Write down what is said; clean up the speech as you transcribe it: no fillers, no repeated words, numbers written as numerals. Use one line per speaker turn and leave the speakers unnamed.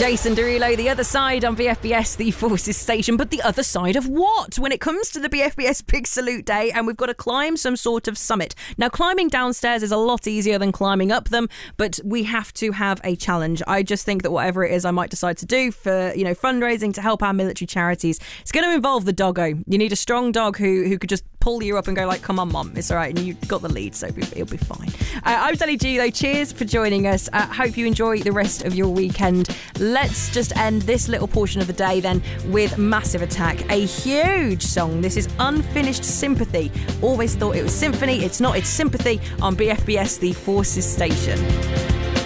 Jason Derulo, The Other Side on BFBS, the Forces Station. But the other side of what? When it comes to the BFBS Big Salute Day and we've got to climb some sort of summit. Now, climbing downstairs is a lot easier than climbing up them, but we have to have a challenge. I just think that whatever it is I might decide to do for, fundraising to help our military charities, it's going to involve the doggo. You need a strong dog who could just pull you up and go like, come on, Mom, it's all right. And you've got the lead, so it'll be fine. I'm Sally G, though. Cheers for joining us. Hope you enjoy the rest of your weekend. Let's just end this little portion of the day then with Massive Attack, a huge song. This is Unfinished Sympathy. Always thought it was symphony. It's not, it's sympathy on BFBS, the Forces Station.